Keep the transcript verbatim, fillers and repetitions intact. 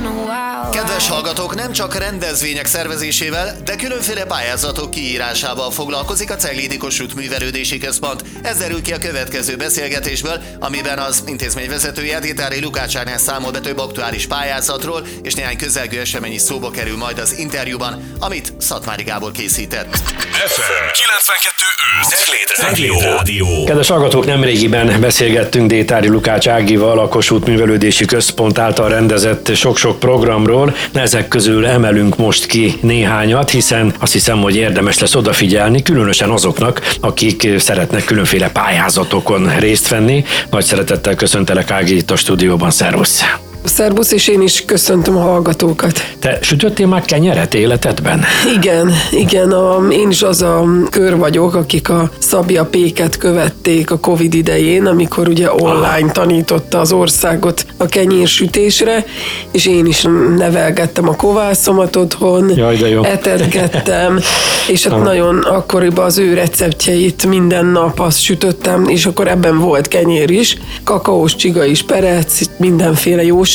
Kedves hallgatók, nem csak rendezvények szervezésével, de különféle pályázatok kiírásával foglalkozik a Ceglédi Kossuth Művelődési Központ. Ez derül ki a következő beszélgetésből, amiben az intézmény vezetője Détári Lukács Ágnes számol be több aktuális pályázatról, és néhány közelgő esemény is szóba kerül majd az interjúban, amit Szatmári Gábor készített. ef em kilencvenkettő Cegléd Rádió. Kedves hallgatók, nemrégiben beszélgettünk Détári Lukács Ágival a Kossuth Művelődési Központ által rendezett sok-sok programról. Ezek közül emelünk most ki néhányat, hiszen azt hiszem, hogy érdemes lesz odafigyelni, különösen azoknak, akik szeretnek különféle pályázatokon részt venni. Nagy szeretettel köszöntelek, Ági, itt a stúdióban. Szervusz! Szervusz, és én is köszöntöm a hallgatókat. Te sütöttél már kenyeret életedben? Igen, igen, a, én is az a kör vagyok, akik a Szabja Péket követték a Covid idején, amikor ugye online tanította az országot a kenyérsütésre, és én is nevelgettem a kovászomat otthon, Jaj, de jó. etetgettem, és hát nagyon akkoriban az ő receptjeit minden nap azt sütöttem, és akkor ebben volt kenyér is, kakaós, csiga is, perec, mindenféle jóság,